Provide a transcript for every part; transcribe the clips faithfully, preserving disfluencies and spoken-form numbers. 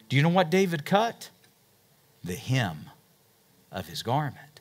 Do you know what David cut? The hem of his garment.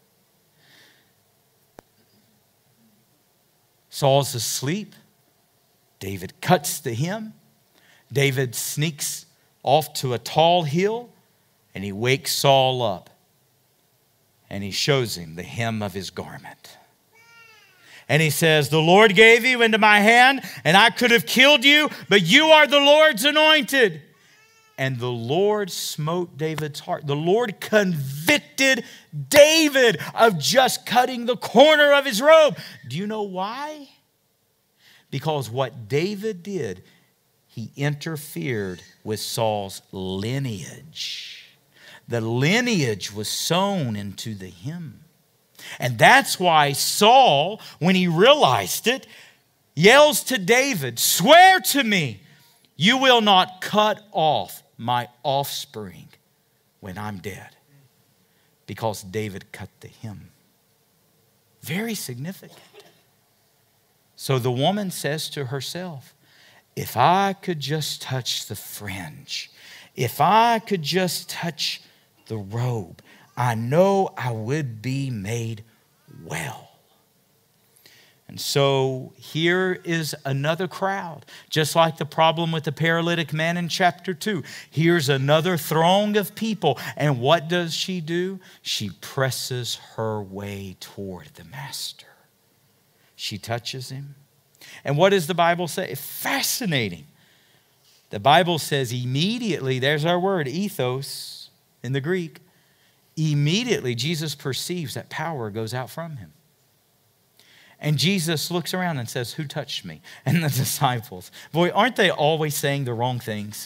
Saul's asleep. David cuts the hem. David sneaks off to a tall hill and he wakes Saul up and he shows him the hem of his garment. And he says, the Lord gave you into my hand and I could have killed you, but you are the Lord's anointed. And the Lord smote David's heart. The Lord convicted David of just cutting the corner of his robe. Do you know why? Because what David did, he interfered with Saul's lineage. The lineage was sown into the hem. And that's why Saul, when he realized it, yells to David, swear to me, you will not cut off my offspring when I'm dead. Because David cut the hem. Very significant. So the woman says to herself, if I could just touch the fringe, if I could just touch the robe, I know I would be made well. And so here is another crowd, just like the problem with the paralytic man in chapter two. Here's another throng of people. And what does she do? She presses her way toward the master. She touches him. And what does the Bible say? Fascinating. The Bible says immediately, there's our word, ethos in the Greek. Immediately, Jesus perceives that power goes out from him. And Jesus looks around and says, who touched me? And the disciples, boy, aren't they always saying the wrong things?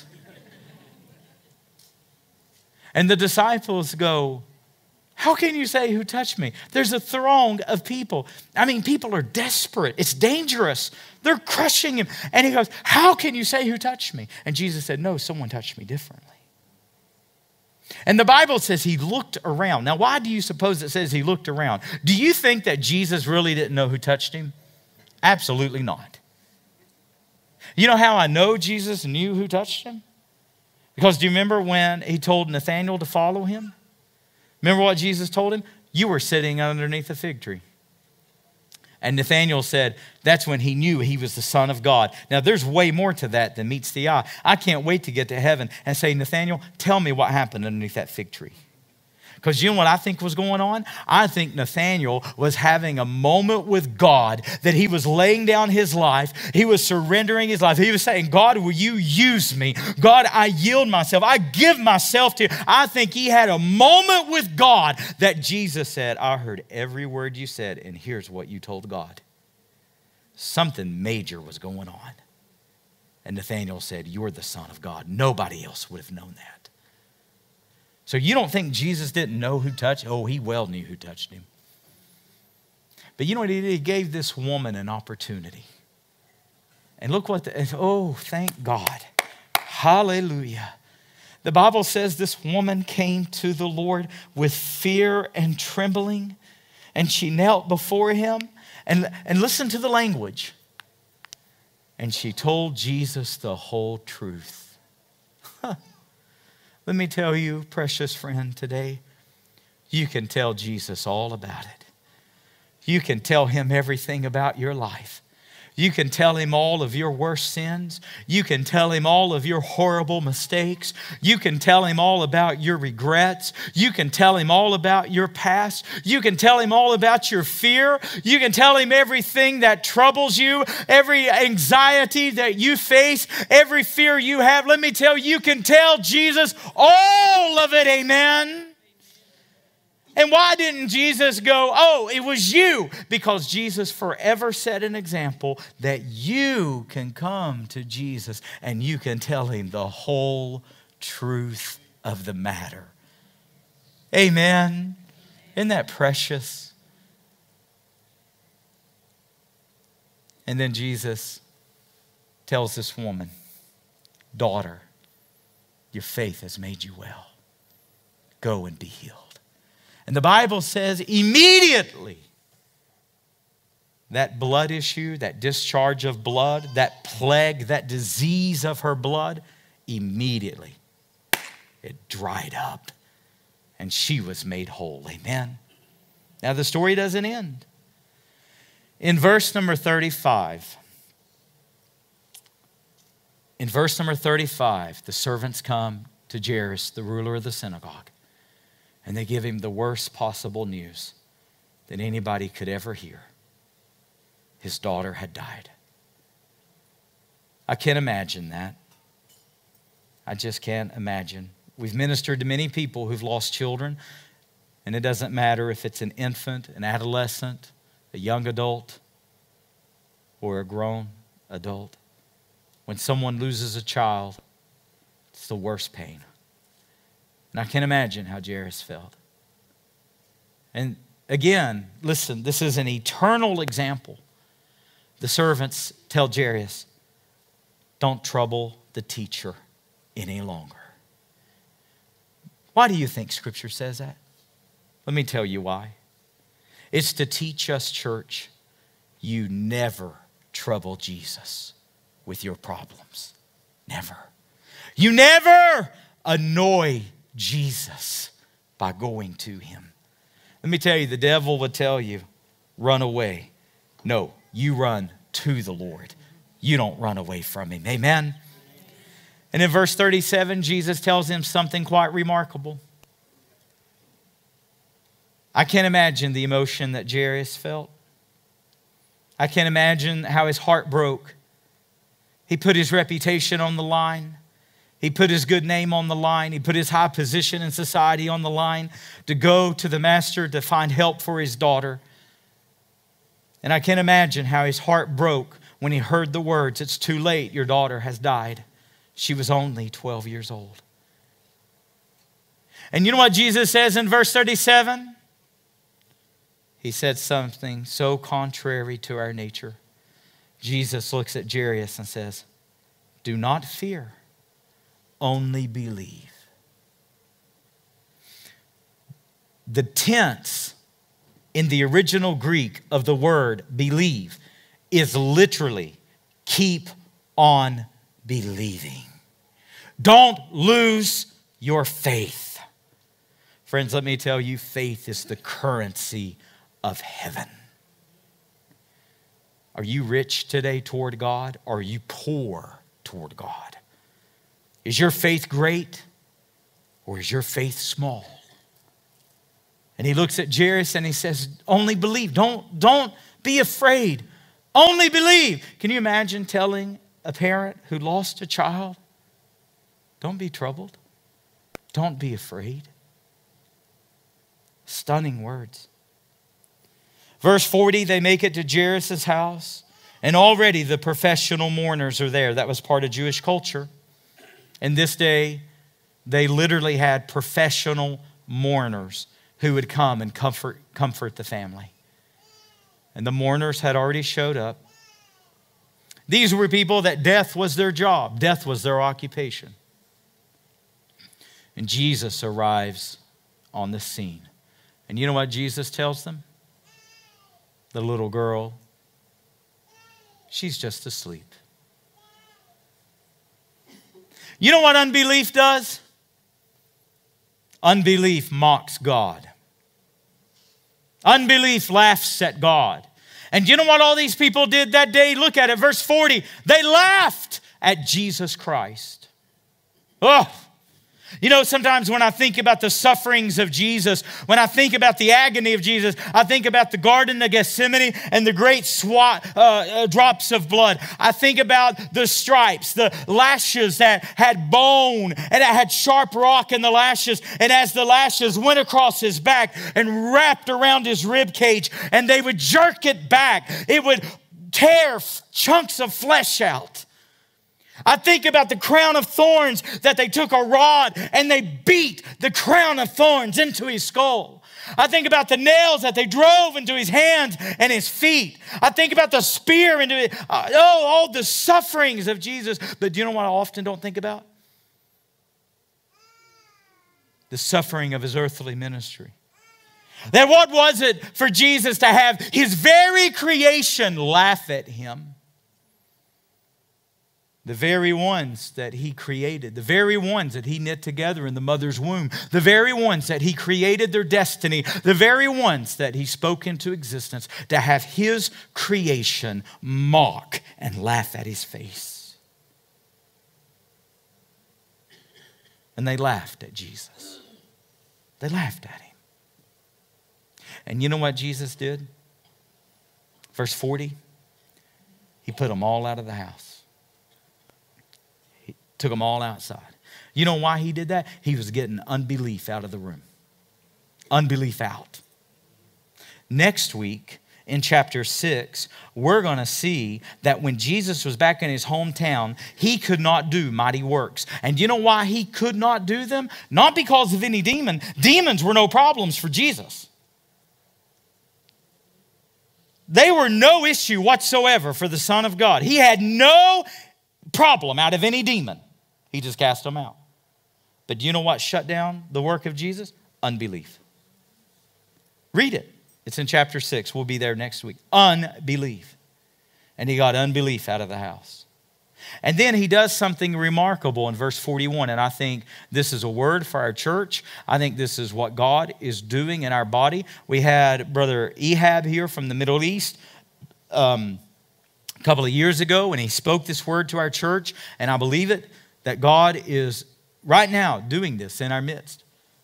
And the disciples go, how can you say who touched me? There's a throng of people. I mean, people are desperate. It's dangerous. They're crushing him. And he goes, how can you say who touched me? And Jesus said, no, someone touched me differently. And the Bible says he looked around. Now, why do you suppose it says he looked around? Do you think that Jesus really didn't know who touched him? Absolutely not. You know how I know Jesus knew who touched him? Because do you remember when he told Nathanael to follow him? Remember what Jesus told him? You were sitting underneath a fig tree. And Nathanael said, that's when he knew he was the Son of God. Now, there's way more to that than meets the eye. I can't wait to get to heaven and say, Nathanael, tell me what happened underneath that fig tree. Because you know what I think was going on? I think Nathanael was having a moment with God, that he was laying down his life. He was surrendering his life. He was saying, God, will you use me? God, I yield myself. I give myself to you. I think he had a moment with God that Jesus said, I heard every word you said, and here's what you told God. Something major was going on. And Nathanael said, you're the Son of God. Nobody else would have known that. So you don't think Jesus didn't know who touched? Oh, he well knew who touched him. But you know what he did? He gave this woman an opportunity. And look what, the, oh, thank God. Hallelujah. The Bible says this woman came to the Lord with fear and trembling. And she knelt before him. And, and listen to the language. And she told Jesus the whole truth. Let me tell you, precious friend, today, you can tell Jesus all about it. You can tell him everything about your life. You can tell him all of your worst sins. You can tell him all of your horrible mistakes. You can tell him all about your regrets. You can tell him all about your past. You can tell him all about your fear. You can tell him everything that troubles you, every anxiety that you face, every fear you have. Let me tell you, you can tell Jesus all of it, amen. And why didn't Jesus go, oh, it was you? Because Jesus forever set an example that you can come to Jesus and you can tell him the whole truth of the matter. Amen. Isn't that precious? And then Jesus tells this woman, daughter, your faith has made you well. Go and be healed. And the Bible says immediately that blood issue, that discharge of blood, that plague, that disease of her blood, immediately it dried up and she was made whole. Amen. Now the story doesn't end. In verse number thirty-five, in verse number thirty-five, the servants come to Jairus, the ruler of the synagogue, and they give him the worst possible news that anybody could ever hear. His daughter had died. I can't imagine that. I just can't imagine. We've ministered to many people who've lost children, and it doesn't matter if it's an infant, an adolescent, a young adult, or a grown adult. When someone loses a child, it's the worst pain. And I can't imagine how Jairus felt. And again, listen, this is an eternal example. The servants tell Jairus, don't trouble the teacher any longer. Why do you think Scripture says that? Let me tell you why. It's to teach us, church, you never trouble Jesus with your problems. Never. You never annoy Jesus by going to him. Let me tell you, the devil will tell you, run away. No, you run to the Lord. You don't run away from him. Amen? And in verse thirty-seven, Jesus tells him something quite remarkable. I can't imagine the emotion that Jairus felt. I can't imagine how his heart broke. He put his reputation on the line. He put his good name on the line. He put his high position in society on the line to go to the master to find help for his daughter. And I can't imagine how his heart broke when he heard the words, it's too late, your daughter has died. She was only twelve years old. And you know what Jesus says in verse thirty-seven? He said something so contrary to our nature. Jesus looks at Jairus and says, do not fear, only believe. The tense in the original Greek of the word believe is literally keep on believing. Don't lose your faith. Friends, let me tell you, faith is the currency of heaven. Are you rich today toward God, or are you poor toward God? Is your faith great, or is your faith small? And he looks at Jairus and he says, only believe. Don't, don't be afraid. Only believe. Can you imagine telling a parent who lost a child, don't be troubled. Don't be afraid. Stunning words. Verse forty, they make it to Jairus' house, and already the professional mourners are there. That was part of Jewish culture. In this day, they literally had professional mourners who would come and comfort, comfort the family. And the mourners had already showed up. These were people that death was their job. Death was their occupation. And Jesus arrives on the scene. And you know what Jesus tells them? The little girl, she's just asleep. You know what unbelief does? Unbelief mocks God. Unbelief laughs at God. And you know what all these people did that day? Look at it, verse forty. They laughed at Jesus Christ. Oh, you know, sometimes when I think about the sufferings of Jesus, when I think about the agony of Jesus, I think about the Garden of Gethsemane and the great swat, uh, uh, drops of blood. I think about the stripes, the lashes that had bone and it had sharp rock in the lashes. And as the lashes went across his back and wrapped around his rib cage, and they would jerk it back, it would tear chunks of flesh out. I think about the crown of thorns that they took a rod and they beat the crown of thorns into his skull. I think about the nails that they drove into his hands and his feet. I think about the spear into it. Uh, oh, all the sufferings of Jesus. But do you know what I often don't think about? The suffering of his earthly ministry. That what was it for Jesus to have his very creation laugh at him? The very ones that he created, the very ones that he knit together in the mother's womb, the very ones that he created their destiny, the very ones that he spoke into existence, to have his creation mock and laugh at his face. And they laughed at Jesus. They laughed at him. And you know what Jesus did? Verse forty, he put them all out of the house. Took them all outside. You know why he did that? He was getting unbelief out of the room. Unbelief out. Next week, in chapter six, we're going to see that when Jesus was back in his hometown, he could not do mighty works. And you know why he could not do them? Not because of any demon. Demons were no problems for Jesus. They were no issue whatsoever for the Son of God. He had no problem out of any demon. He just cast them out. But do you know what shut down the work of Jesus? Unbelief. Read it. It's in chapter six. We'll be there next week. Unbelief. And he got unbelief out of the house. And then he does something remarkable in verse forty-one. And I think this is a word for our church. I think this is what God is doing in our body. We had Brother Ehab here from the Middle East um, a couple of years ago, and he spoke this word to our church. And I believe it, that God is right now doing this in our midst.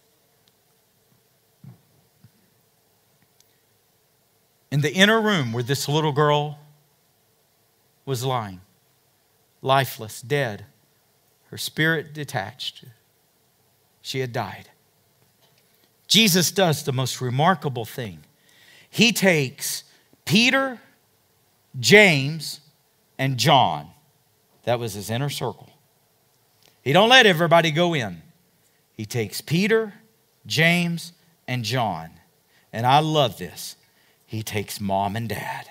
In the inner room where this little girl was lying, lifeless, dead, her spirit detached. She had died. Jesus does the most remarkable thing. He takes Peter, James, and John. That was his inner circle. He don't let everybody go in. He takes Peter, James, and John. And I love this. He takes mom and dad.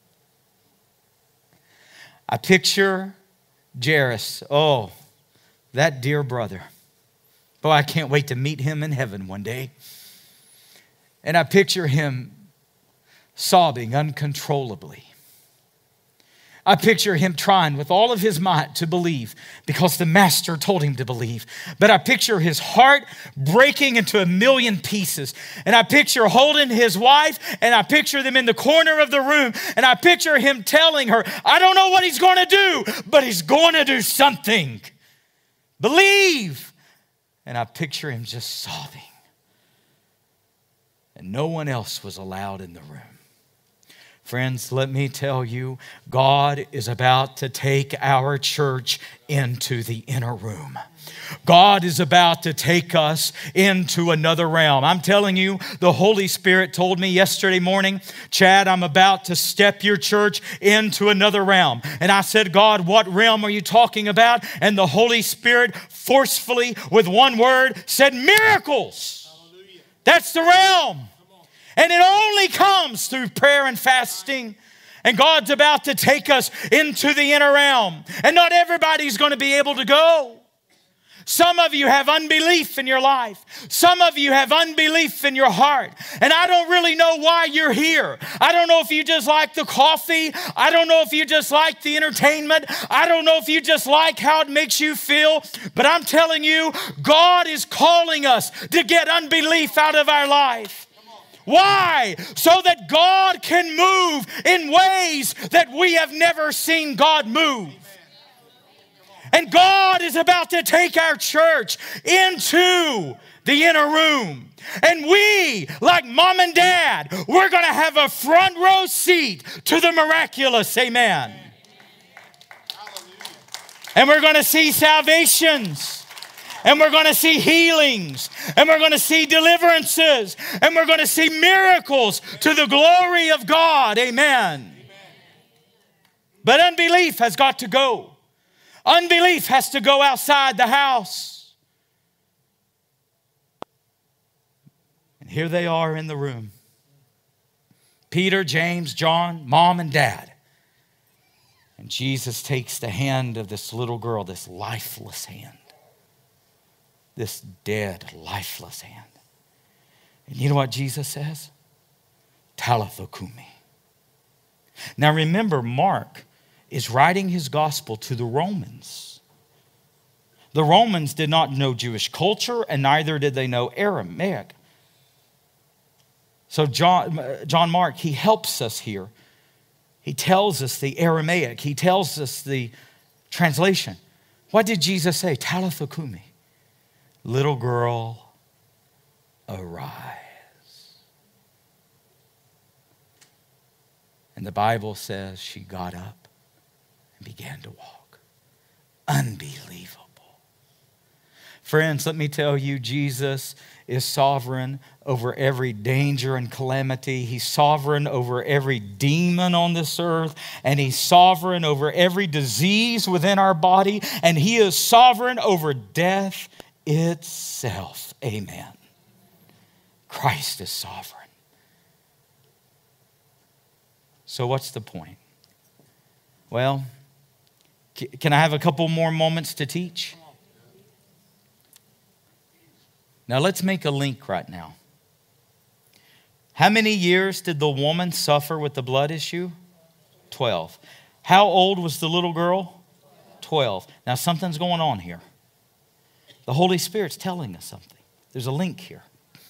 I picture Jairus. Oh, that dear brother. Oh, I can't wait to meet him in heaven one day. And I picture him sobbing uncontrollably. I picture him trying with all of his might to believe because the master told him to believe. But I picture his heart breaking into a million pieces. And I picture holding his wife, and I picture them in the corner of the room. And I picture him telling her, I don't know what he's going to do, but he's going to do something. Believe. And I picture him just sobbing. And no one else was allowed in the room. Friends, let me tell you, God is about to take our church into the inner room. God is about to take us into another realm. I'm telling you, the Holy Spirit told me yesterday morning, Chad, I'm about to step your church into another realm. And I said, God, what realm are you talking about? And the Holy Spirit forcefully, with one word, said miracles. Hallelujah. That's the realm. And it only comes through prayer and fasting. And God's about to take us into the inner realm. And not everybody's going to be able to go. Some of you have unbelief in your life. Some of you have unbelief in your heart. And I don't really know why you're here. I don't know if you just like the coffee. I don't know if you just like the entertainment. I don't know if you just like how it makes you feel. But I'm telling you, God is calling us to get unbelief out of our life. Why? So that God can move in ways that we have never seen God move. And God is about to take our church into the inner room. And we, like mom and dad, we're going to have a front row seat to the miraculous. Amen. And we're going to see salvations. And we're going to see healings. And we're going to see deliverances. And we're going to see miracles to the glory of God. Amen. But unbelief has got to go. Unbelief has to go outside the house. And here they are in the room. Peter, James, John, mom and dad. And Jesus takes the hand of this little girl, this lifeless hand. This dead, lifeless hand. And you know what Jesus says? Talitha kumi. Now remember, Mark is writing his gospel to the Romans. The Romans did not know Jewish culture, and neither did they know Aramaic. So John, John Mark, he helps us here. He tells us the Aramaic. He tells us the translation. What did Jesus say? Talitha kumi. Little girl, arise. And the Bible says she got up and began to walk. Unbelievable. Friends, let me tell you, Jesus is sovereign over every danger and calamity. He's sovereign over every demon on this earth, and he's sovereign over every disease within our body, and he is sovereign over death itself. Amen. Christ is sovereign. So what's the point? Well, can I have a couple more moments to teach? Now let's make a link right now. How many years did the woman suffer with the blood issue? Twelve. How old was the little girl? Twelve. Now something's going on here. The Holy Spirit's telling us something. There's a link here.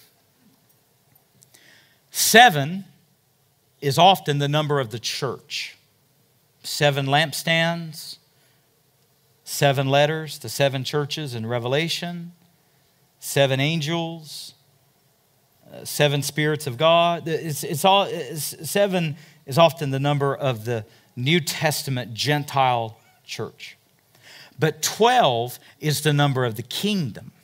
Seven is often the number of the church. Seven lampstands, seven letters, the seven churches in Revelation, seven angels, uh, seven spirits of God. It's, it's all, it's, seven is often the number of the New Testament Gentile church. But twelve is the number of the kingdom.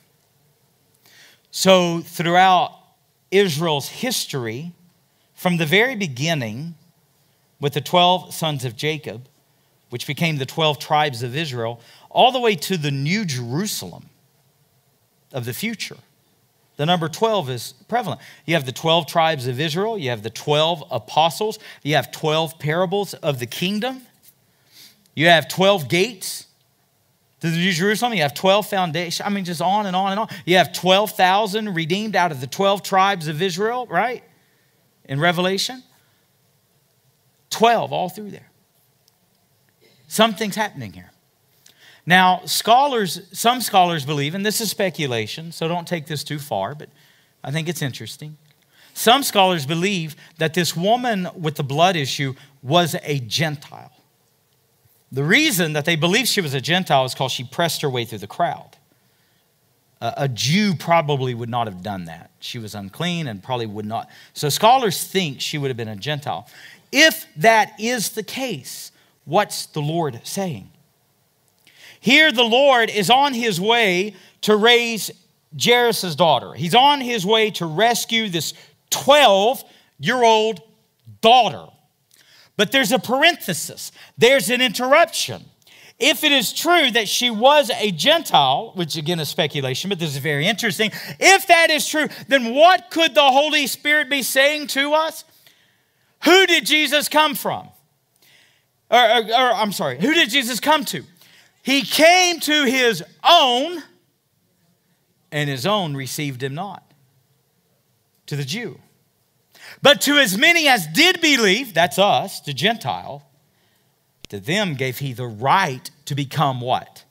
So throughout Israel's history, from the very beginning, with the twelve sons of Jacob, which became the twelve tribes of Israel, all the way to the New Jerusalem of the future, the number twelve is prevalent. You have the twelve tribes of Israel. You have the twelve apostles. You have twelve parables of the kingdom. You have twelve gates to the New Jerusalem. You have twelve foundations. I mean, just on and on and on. You have twelve thousand redeemed out of the twelve tribes of Israel, right? In Revelation. twelve all through there. Something's happening here. Now, scholars, some scholars believe, and this is speculation, so don't take this too far, but I think it's interesting. Some scholars believe that this woman with the blood issue was a Gentile. The reason that they believe she was a Gentile is because she pressed her way through the crowd. A Jew probably would not have done that. She was unclean and probably would not. So scholars think she would have been a Gentile. If that is the case, what's the Lord saying? Here the Lord is on his way to raise Jairus' daughter. He's on his way to rescue this twelve-year-old daughter. But there's a parenthesis. There's an interruption. If it is true that she was a Gentile, which again is speculation, but this is very interesting. If that is true, then what could the Holy Spirit be saying to us? Who did Jesus come from? Or, or, or I'm sorry, who did Jesus come to? He came to his own, and his own received him not. To the Jew. But to as many as did believe, that's us, the Gentile, to them gave he the right to become what?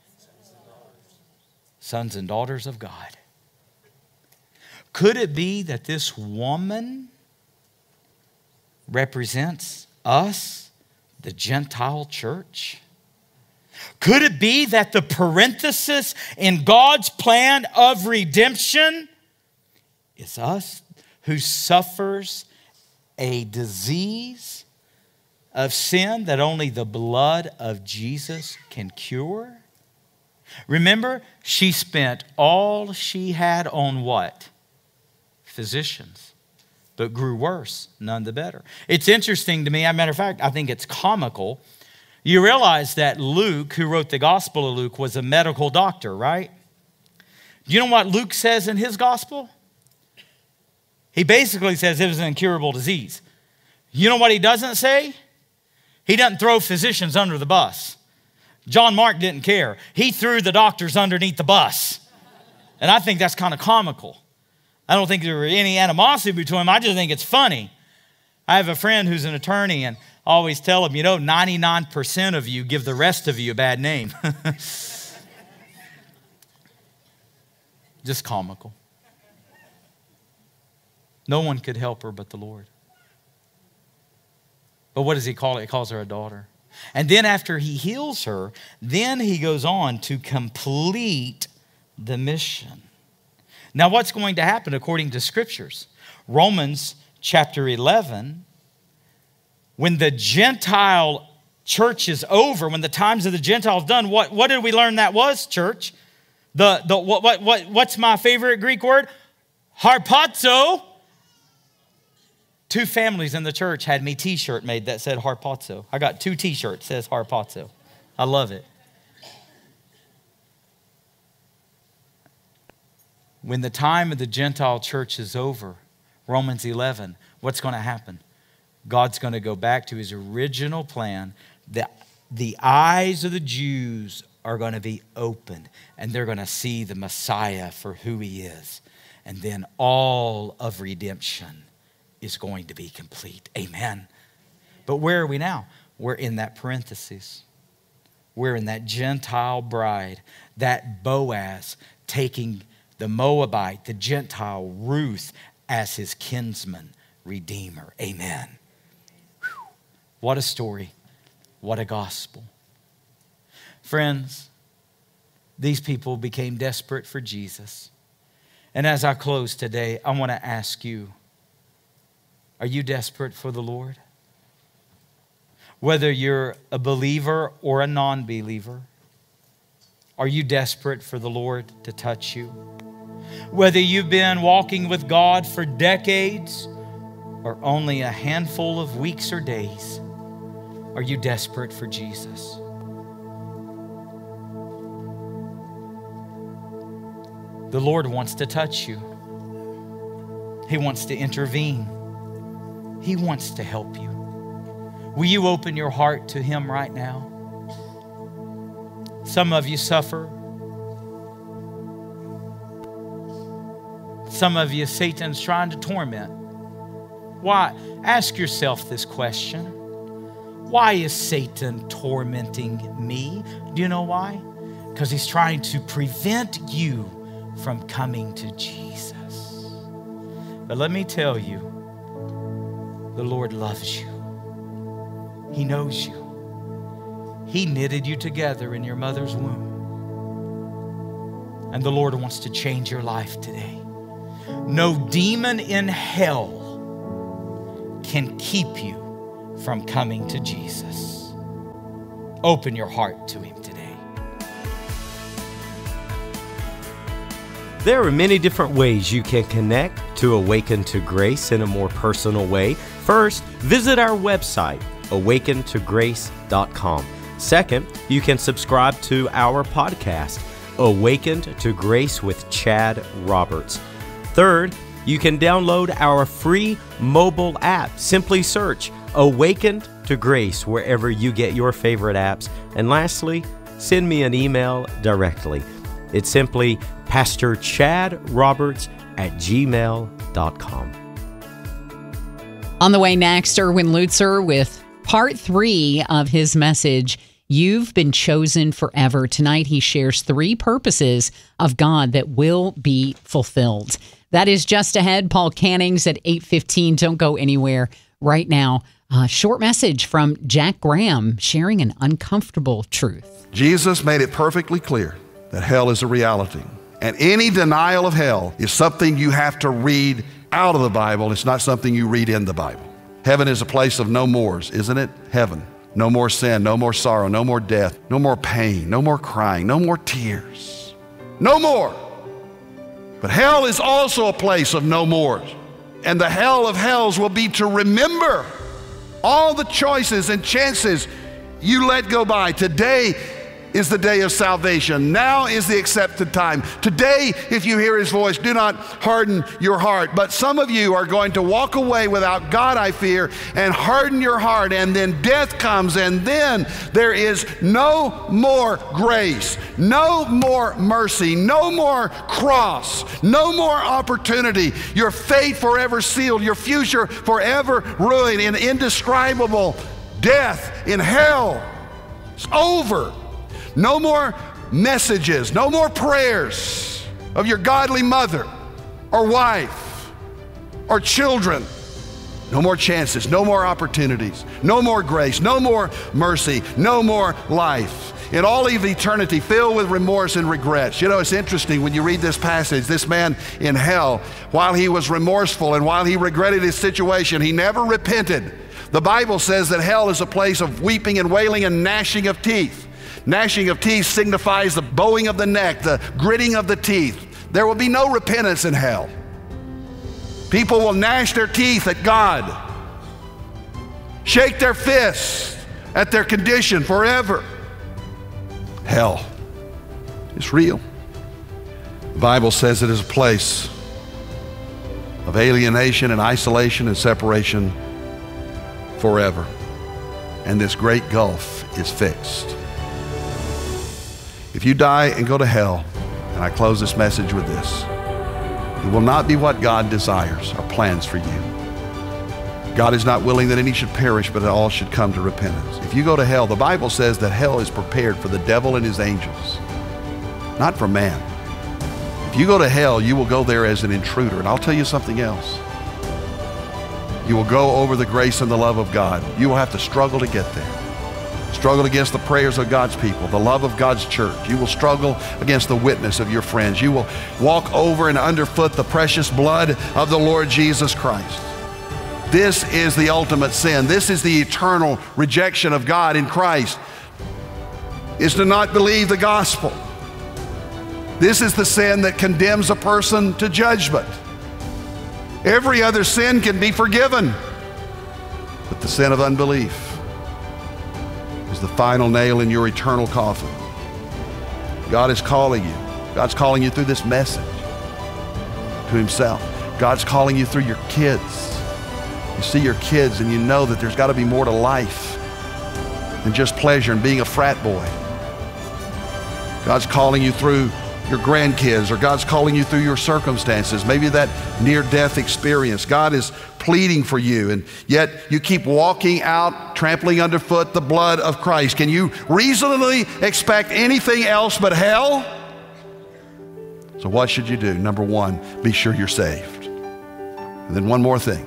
Sons and daughters of God. Could it be that this woman represents us, the Gentile church? Could it be that the parenthesis in God's plan of redemption is us who suffers a disease of sin that only the blood of Jesus can cure? Remember, she spent all she had on what? Physicians. But grew worse, none the better. It's interesting to me, as a matter of fact, I think it's comical. You realize that Luke, who wrote the Gospel of Luke, was a medical doctor, right? Do you know what Luke says in his gospel? He basically says it was an incurable disease. You know what he doesn't say? He doesn't throw physicians under the bus. John Mark didn't care. He threw the doctors underneath the bus. And I think that's kind of comical. I don't think there were any animosity between them. I just think it's funny. I have a friend who's an attorney, and I always tell them, you know, ninety-nine percent of you give the rest of you a bad name. Just comical. No one could help her but the Lord. But what does he call it? He calls her a daughter. And then after he heals her, then he goes on to complete the mission. Now what's going to happen according to scriptures? Romans chapter eleven, when the Gentile church is over, when the times of the Gentiles done, what, what did we learn that was, church? The, the what, what, what, what's my favorite Greek word? Harpazo. Two families in the church had me t-shirt made that said harpazo. I got two t-shirts that says harpazo. I love it. When the time of the Gentile church is over, Romans eleven, what's going to happen? God's going to go back to his original plan. The, the eyes of the Jews are going to be opened, and they're going to see the Messiah for who he is. And then all of redemption is going to be complete. Amen. But where are we now? We're in that parenthesis. We're in that Gentile bride, that Boaz taking the Moabite, the Gentile Ruth as his kinsman redeemer. Amen. Whew. What a story. What a gospel. Friends, these people became desperate for Jesus. And as I close today, I want to ask you, are you desperate for the Lord? Whether you're a believer or a non-believer, are you desperate for the Lord to touch you? Whether you've been walking with God for decades or only a handful of weeks or days, are you desperate for Jesus? The Lord wants to touch you. He wants to intervene. He wants to help you. Will you open your heart to him right now? Some of you suffer. Some of you, Satan's trying to torment. Why? Ask yourself this question. Why is Satan tormenting me? Do you know why? Because he's trying to prevent you from coming to Jesus. But let me tell you, the Lord loves you. He knows you. He knitted you together in your mother's womb. And the Lord wants to change your life today. No demon in hell can keep you from coming to Jesus. Open your heart to him today. There are many different ways you can connect to Awaken to Grace in a more personal way. First, visit our website, awaken to grace dot com. Second, you can subscribe to our podcast, Awakened to Grace with Chad Roberts. Third, you can download our free mobile app. Simply search Awakened to Grace wherever you get your favorite apps. And lastly, send me an email directly. It's simply Pastor Chad Roberts at gmail dot com. On the way next, Erwin Lutzer with part three of his message, You've Been Chosen Forever. Tonight, he shares three purposes of God that will be fulfilled. That is just ahead. Paul Cannings at eight fifteen. Don't go anywhere right now. A short message from Jack Graham sharing an uncomfortable truth. Jesus made it perfectly clear that hell is a reality. And any denial of hell is something you have to read out of the Bible. It's not something you read in the Bible. Heaven is a place of no mores, isn't it? Heaven. No more sin, no more sorrow, no more death, no more pain, no more crying, no more tears. No more. But hell is also a place of no more. And the hell of hells will be to remember all the choices and chances you let go by. Today is the day of salvation. Now is the accepted time. Today, if you hear his voice, do not harden your heart. But some of you are going to walk away without God, I fear, and harden your heart, and then death comes, and then there is no more grace, no more mercy, no more cross, no more opportunity. Your fate forever sealed, your future forever ruined in indescribable death in hell. It's over. No more messages, no more prayers of your godly mother or wife or children. No more chances, no more opportunities, no more grace, no more mercy, no more life. In all of eternity, filled with remorse and regrets. You know, it's interesting when you read this passage, this man in hell, while he was remorseful and while he regretted his situation, he never repented. The Bible says that hell is a place of weeping and wailing and gnashing of teeth. Gnashing of teeth signifies the bowing of the neck, the gritting of the teeth. There will be no repentance in hell. People will gnash their teeth at God, shake their fists at their condition forever. Hell is real. The Bible says it is a place of alienation and isolation and separation forever. And this great gulf is fixed. If you die and go to hell, and I close this message with this, it will not be what God desires or plans for you. God is not willing that any should perish, but that all should come to repentance. If you go to hell, the Bible says that hell is prepared for the devil and his angels, not for man. If you go to hell, you will go there as an intruder. And I'll tell you something else. You will go over the grace and the love of God. You will have to struggle to get there. Struggle against the prayers of God's people, the love of God's church. You will struggle against the witness of your friends. You will walk over and underfoot the precious blood of the Lord Jesus Christ. This is the ultimate sin. This is the eternal rejection of God in Christ, is to not believe the gospel. This is the sin that condemns a person to judgment. Every other sin can be forgiven, but the sin of unbelief is the final nail in your eternal coffin. God is calling you. God's calling you through this message to himself. God's calling you through your kids. You see your kids and you know that there's got to be more to life than just pleasure and being a frat boy. God's calling you through your grandkids, or God's calling you through your circumstances, maybe that near-death experience. God is pleading for you, and yet you keep walking out, trampling underfoot the blood of Christ. Can you reasonably expect anything else but hell? So what should you do? Number one, be sure you're saved. And then one more thing.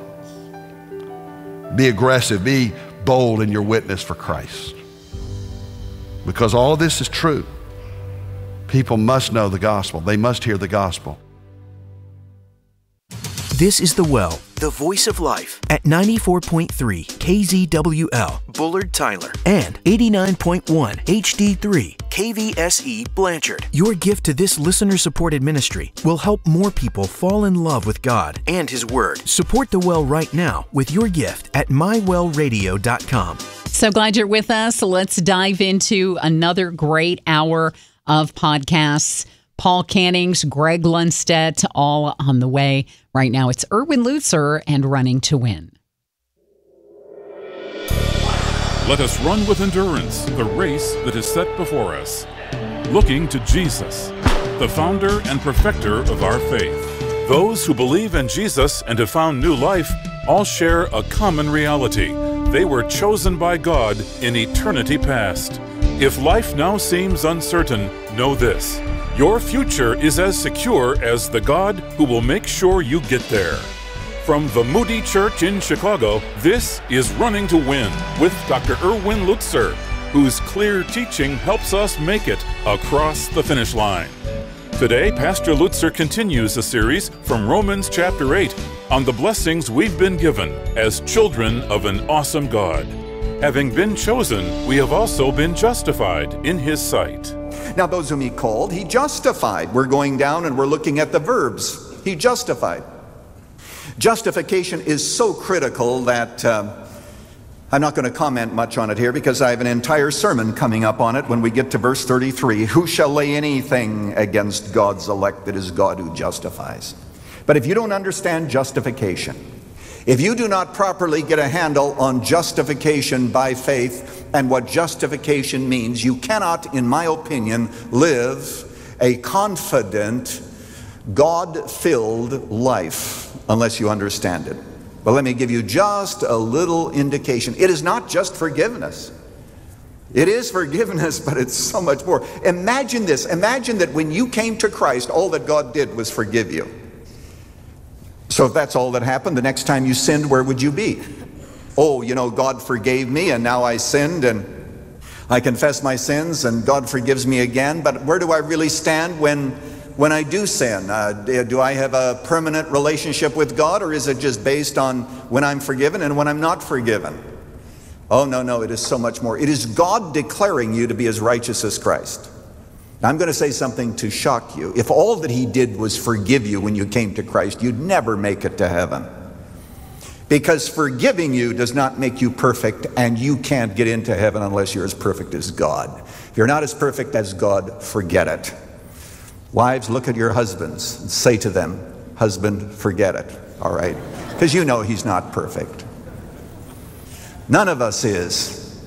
Be aggressive, be bold in your witness for Christ. Because all of this is true. People must know the gospel. They must hear the gospel. This is The Well, the voice of life, at ninety-four point three K Z W L, Bullard, Tyler, and eighty-nine point one H D three K V S E, Blanchard. Your gift to this listener-supported ministry will help more people fall in love with God and His Word. Support The Well right now with your gift at my well radio dot com. So glad you're with us. Let's dive into another great hour of podcasts. Paul Cannings, Greg Lundstedt, all on the way. Right now, it's Erwin Lutzer and Running to Win. Let us run with endurance the race that is set before us, looking to Jesus, the founder and perfecter of our faith. Those who believe in Jesus and have found new life all share a common reality. They were chosen by God in eternity past. If life now seems uncertain, know this: your future is as secure as the God who will make sure you get there. From the Moody Church in Chicago, this is Running to Win with Doctor Erwin Lutzer, whose clear teaching helps us make it across the finish line. Today, Pastor Lutzer continues a series from Romans chapter eight on the blessings we've been given as children of an awesome God. Having been chosen, we have also been justified in His sight. Now those whom He called, He justified. We're going down and we're looking at the verbs. He justified. Justification is so critical that uh, I'm not going to comment much on it here, because I have an entire sermon coming up on it when we get to verse thirty-three. Who shall lay anything against God's elect? It is God who justifies. But if you don't understand justification, if you do not properly get a handle on justification by faith and what justification means, you cannot, in my opinion, live a confident, God-filled life unless you understand it. But let me give you just a little indication. It is not just forgiveness. It is forgiveness, but it's so much more. Imagine this. Imagine that when you came to Christ, all that God did was forgive you. So if that's all that happened, the next time you sinned, where would you be? Oh, you know, God forgave me, and now I sinned, and I confess my sins, and God forgives me again. But where do I really stand when, when I do sin? Uh, do I have a permanent relationship with God, or is it just based on when I'm forgiven and when I'm not forgiven? Oh, no, no, it is so much more. It is God declaring you to be as righteous as Christ. Now, I'm going to say something to shock you. If all that he did was forgive you when you came to Christ, you'd never make it to heaven. Because forgiving you does not make you perfect, and you can't get into heaven unless you're as perfect as God. If you're not as perfect as God, forget it. Wives, look at your husbands and say to them, husband, forget it, all right? Because you know he's not perfect. None of us is.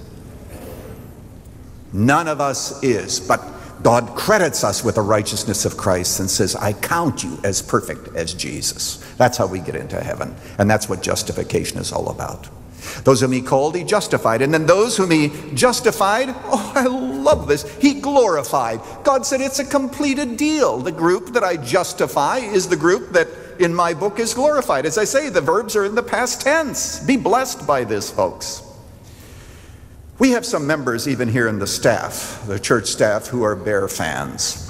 None of us is. But God credits us with the righteousness of Christ and says, I count you as perfect as Jesus. That's how we get into heaven. And that's what justification is all about. Those whom he called, he justified. And then those whom he justified, oh, I love this, he glorified. God said it's a completed deal. The group that I justify is the group that in my book is glorified. As I say, the verbs are in the past tense. Be blessed by this, folks. We have some members even here in the staff, the church staff, who are Bear fans.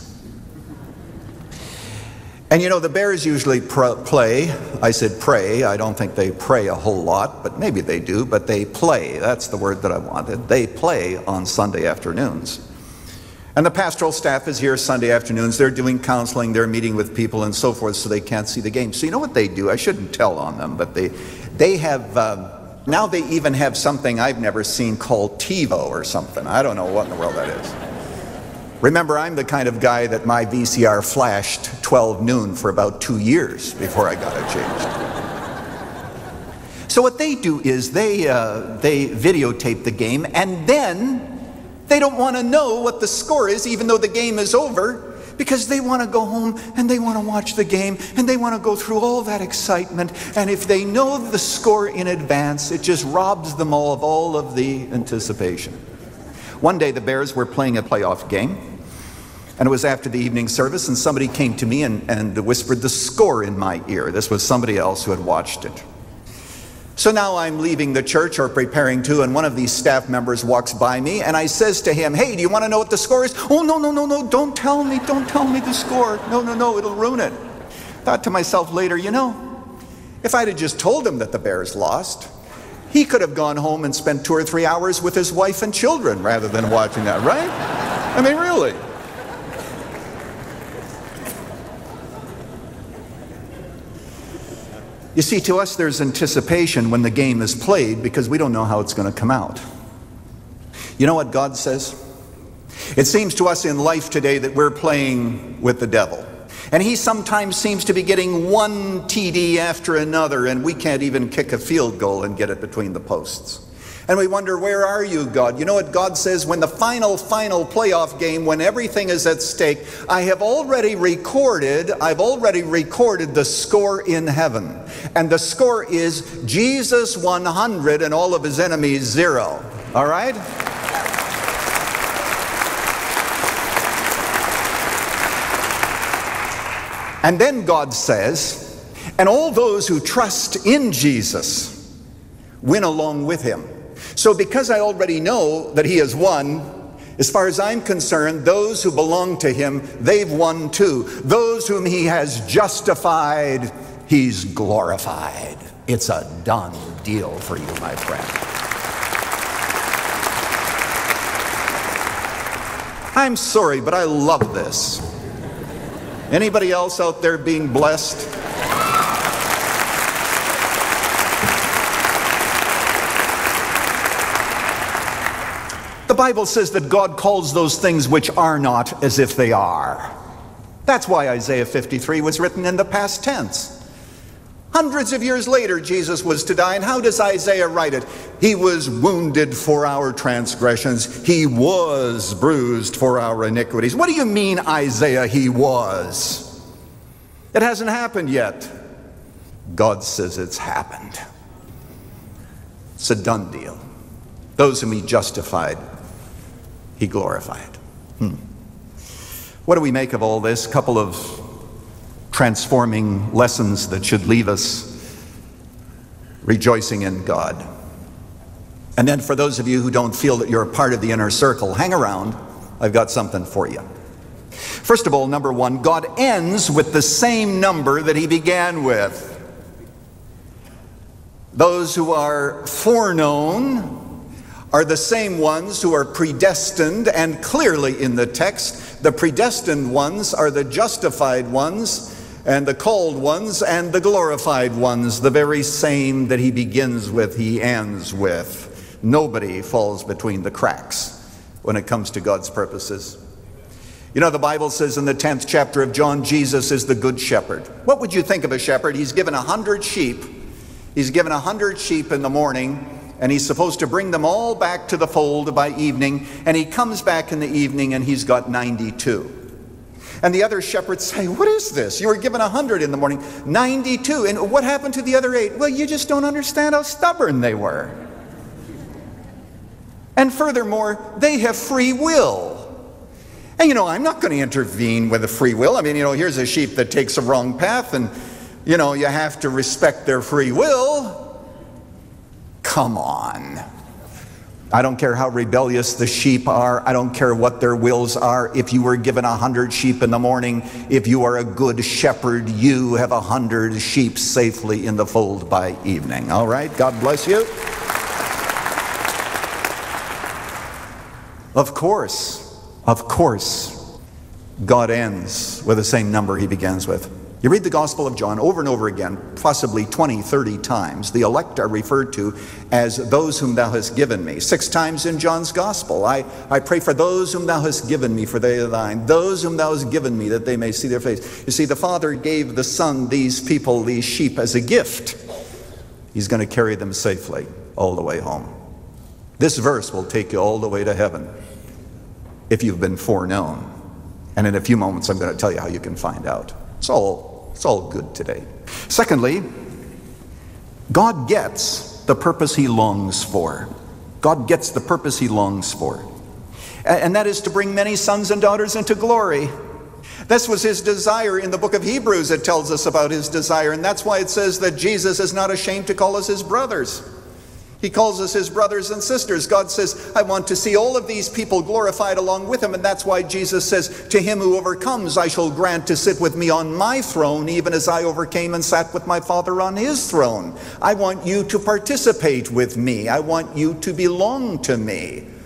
And you know, the Bears usually pr- play, I said pray, I don't think they pray a whole lot, but maybe they do, but they play, that's the word that I wanted. They play on Sunday afternoons. And the pastoral staff is here Sunday afternoons. They're doing counseling, they're meeting with people and so forth, so they can't see the game. So you know what they do? I shouldn't tell on them, but they they have, uh, now they even have something I've never seen called TiVo or something. I don't know what in the world that is. Remember, I'm the kind of guy that my V C R flashed twelve noon for about two years before I got it changed. So what they do is they, uh, they videotape the game, and then they don't want to know what the score is, even though the game is over, because they want to go home and they want to watch the game and they want to go through all that excitement. And if they know the score in advance, it just robs them all of all of the anticipation. One day the Bears were playing a playoff game, and it was after the evening service, and somebody came to me and, and whispered the score in my ear. This was somebody else who had watched it. So now I'm leaving the church or preparing to, and one of these staff members walks by me, and I says to him, hey, do you want to know what the score is? Oh, no, no, no, no, don't tell me, don't tell me the score. No, no, no, it'll ruin it. Thought to myself later, you know, if I'd have just told him that the Bears lost, he could have gone home and spent two or three hours with his wife and children rather than watching that, right? I mean, really. You see, to us there's anticipation when the game is played because we don't know how it's going to come out. You know what God says? It seems to us in life today that we're playing with the devil. And he sometimes seems to be getting one T D after another, and we can't even kick a field goal and get it between the posts. And we wonder, where are you, God? You know what God says? When the final, final playoff game, when everything is at stake, I have already recorded, I've already recorded the score in heaven. And the score is Jesus one hundred and all of his enemies zero. All right? And then God says, and all those who trust in Jesus win along with him. So because I already know that he has won, as far as I'm concerned, those who belong to him, they've won too. Those whom he has justified, he's glorified. It's a done deal for you, my friend. I'm sorry, but I love this. Anybody else out there being blessed? The Bible says that God calls those things which are not as if they are. That's why Isaiah fifty-three was written in the past tense. Hundreds of years later, Jesus was to die, and how does Isaiah write it? He was wounded for our transgressions. He was bruised for our iniquities. What do you mean, Isaiah, he was? It hasn't happened yet. God says it's happened. It's a done deal. Those whom he justified, he glorified. Hmm. What do we make of all this? A couple of transforming lessons that should leave us rejoicing in God. And then for those of you who don't feel that you're a part of the inner circle, hang around. I've got something for you. First of all, number one, God ends with the same number that he began with. Those who are foreknown are the same ones who are predestined, and clearly in the text, the predestined ones are the justified ones, and the called ones and the glorified ones, the very same that he begins with, he ends with. Nobody falls between the cracks when it comes to God's purposes. You know, the Bible says in the tenth chapter of John, Jesus is the good shepherd. What would you think of a shepherd? He's given a hundred sheep. He's given a hundred sheep in the morning, and he's supposed to bring them all back to the fold by evening, and he comes back in the evening and he's got ninety-two. And the other shepherds say, what is this? You were given a hundred in the morning, ninety-two. And what happened to the other eight? Well, you just don't understand how stubborn they were. And furthermore, they have free will. And you know, I'm not going to intervene with a free will. I mean, you know, here's a sheep that takes a wrong path, and you know, you have to respect their free will. Come on. I don't care how rebellious the sheep are. I don't care what their wills are. If you were given a hundred sheep in the morning, if you are a good shepherd, you have a hundred sheep safely in the fold by evening. All right? God bless you. Of course, of course, God ends with the same number he begins with. You read the Gospel of John over and over again, possibly twenty, thirty times. The elect are referred to as those whom thou hast given me. Six times in John's Gospel, I, I pray for those whom thou hast given me, for they are thine. Those whom thou hast given me, that they may see their face. You see, the Father gave the Son these people, these sheep, as a gift. He's going to carry them safely all the way home. This verse will take you all the way to heaven if you've been foreknown. And in a few moments, I'm going to tell you how you can find out. It's all, it's all good today. Secondly, God gets the purpose he longs for. God gets the purpose he longs for. And that is to bring many sons and daughters into glory. This was his desire. In the book of Hebrews, it tells us about his desire. And that's why it says that Jesus is not ashamed to call us his brothers. He calls us his brothers and sisters. God says, I want to see all of these people glorified along with him. And that's why Jesus says, to him who overcomes, I shall grant to sit with me on my throne, even as I overcame and sat with my Father on his throne. I want you to participate with me. I want you to belong to me.